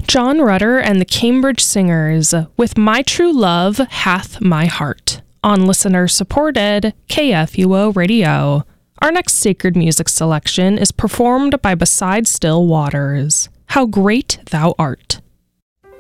John Rutter and the Cambridge Singers with My True Love Hath My Heart on listener-supported KFUO Radio. Our next sacred music selection is performed by Beside Still Waters, How Great Thou Art.